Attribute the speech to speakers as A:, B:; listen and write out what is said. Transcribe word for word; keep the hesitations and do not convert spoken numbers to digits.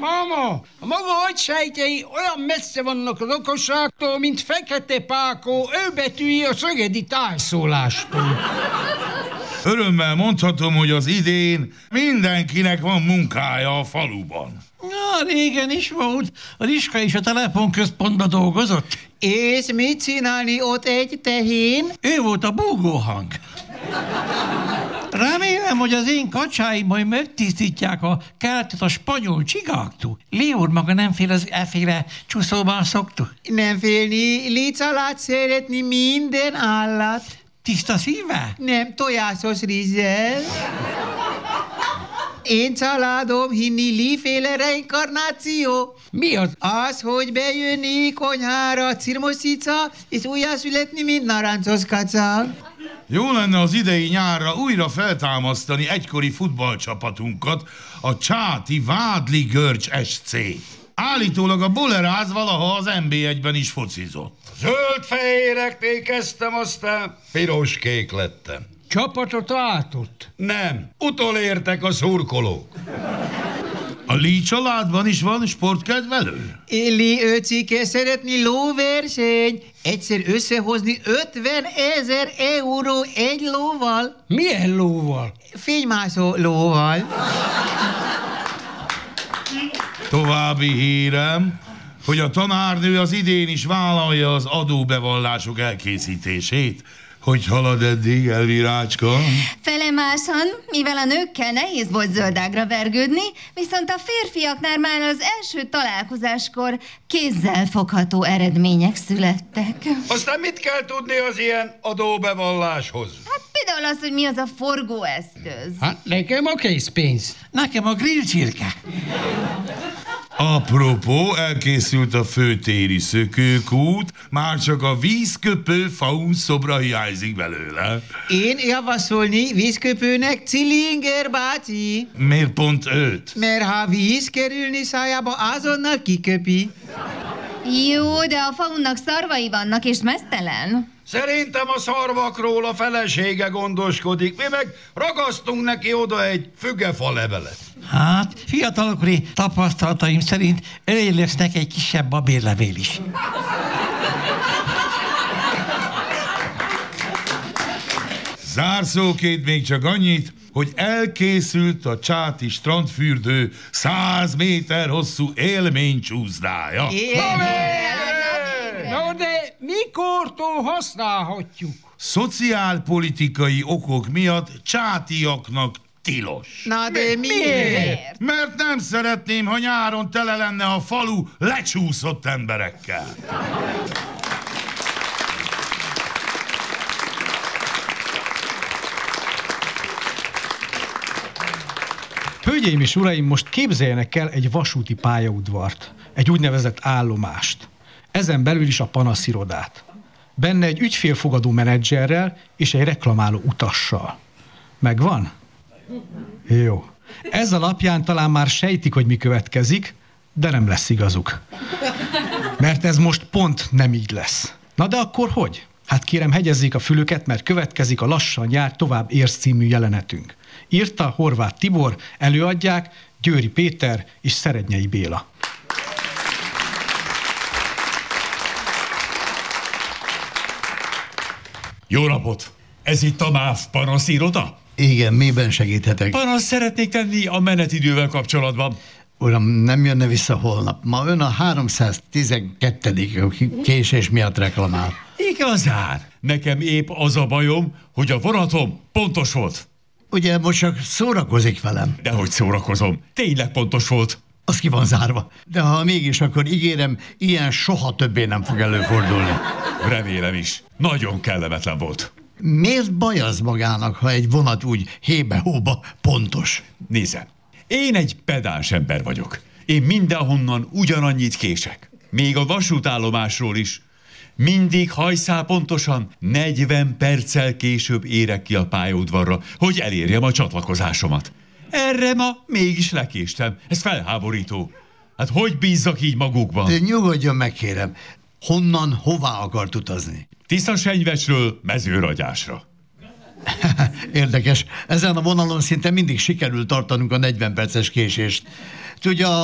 A: Mama, a maga agysejtjei olyan messze vannak az okosságtól, mint Fekete Pákó őbetűi a szögedi tájszólástól.
B: Örömmel mondhatom, hogy az idén mindenkinek van munkája a faluban.
C: Na, régen is volt. A Liska is a telefonközpontban dolgozott.
D: És mit csinálni ott egy tehén?
C: Ő volt a búgóhang. Remélem, hogy az én kacsáim majd megtisztítják a kertet a spanyol csigáktól. Léor maga nem fél az efféle csúszóban szoktuk.
D: Nem félni, Licalát szeretni minden állat.
C: Tiszta szívvel?
D: Nem tojásos rizsel. Én családom hinni líféle reinkarnáció.
A: Mi az?
D: Az, hogy bejönni konyhára cirmoszica, és újjászületni, mint narancsos kaca.
B: Jó lenne az idei nyárra újra feltámasztani egykori futballcsapatunkat, a csáti Vádli Görcs es cé. Állítólag a Boleráz valaha az en bé egyben is focizott.
E: Zöld-fehéreknél kezdtem, aztán piros-kék lettem.
A: Csapatot váltott?
E: Nem, utolértek a szurkolók.
B: A Lee családban is van sportkedvelő?
D: Illi öcike szeretni lóverseny. Egyszer összehozni ötven ezer euró egy lóval.
A: Milyen lóval?
D: Fénymászó lóval.
B: További hírem, hogy a tanárnő az idén is vállalja az adóbevallások elkészítését. Hogy halad eddig, Elvirácska?
F: Felemásan, mivel a nőkkel nehéz volt zöldágra vergődni, viszont a férfiaknál már az első találkozáskor kézzelfogható eredmények születtek.
E: Aztán mit kell tudni az ilyen adóbevalláshoz?
F: Hát például az, hogy mi az a forgóeszköz.
A: Hát nekem a készpénz.
C: Nekem a grillcsirke.
B: Apropó, elkészült a főtéri szökőkút, már csak a vízköpő faun szobra hiányzik belőle.
D: Én javasolni vízköpőnek Cilinger bácsi.
B: Miért pont őt?
D: Mert ha víz kerülni szájába, azonnal kiköpi.
F: Jó, de a faunnak szarvai vannak, és meztelen.
E: Szerintem a szarvakról a felesége gondoskodik, mi meg ragasztunk neki oda egy fügefa levelet.
C: Hát, fiatalokori tapasztalataim szerint elég lesz neki egy kisebb babérlevél is.
B: Zárszóként még csak annyit, hogy elkészült a csáti strandfürdő száz méter hosszú élménycsúszdája.
A: No de mikortól használhatjuk?
B: Szociálpolitikai okok miatt csátiaknak tilos.
D: Na de miért?
B: Mert nem szeretném, ha nyáron tele lenne a falu lecsúszott emberekkel.
G: Hölgyeim és uraim, most képzeljenek el egy vasúti pályaudvart, egy úgynevezett állomást. Ezen belül is a panaszirodát. Benne egy ügyfélfogadó menedzserrel és egy reklamáló utassal. Megvan? Jó. Ez alapján talán már sejtik, hogy mi következik, de nem lesz igazuk. Mert ez most pont nem így lesz. Na de akkor hogy? Hát kérem, hegyezzék a fülüket, mert következik a Lassan jár, tovább érsz című jelenetünk. Írta Horváth Tibor, előadják Győri Péter és Szerednyei Béla.
H: Jó napot! Ez itt a MÁV panasziroda?
I: Igen, miben segíthetek?
H: Panaszt szeretnék tenni a menetidővel kapcsolatban.
I: Uram, nem jönne vissza holnap. Ma ön a háromszáztizenkettedik késés miatt reklamál.
H: Igazán? Nekem épp az a bajom, hogy a vonatom pontos volt.
I: Ugye most csak szórakozik velem?
H: Dehogy szórakozom. Tényleg pontos volt.
I: Az ki van zárva. De ha mégis, akkor ígérem, ilyen soha többé nem fog előfordulni.
H: Remélem is. Nagyon kellemetlen volt.
I: Miért baj az magának, ha egy vonat úgy hébe-hóba pontos?
H: Nézze, én egy pedáns ember vagyok. Én mindenhonnan ugyanannyit kések. Még a vasútállomásról is. Mindig hajszál pontosan negyven perccel később érek ki a pályaudvarra, hogy elérjem a csatlakozásomat. Erre ma mégis lekéstem. Ez felháborító. Hát hogy bízzak így magukban?
I: De nyugodjon meg, kérem. Honnan, hová akart utazni?
H: Tiszasenyvecsről Mezőragyásra.
I: Érdekes. Ezen a vonalon szinte mindig sikerül tartanunk a negyven perces késést. Tudja,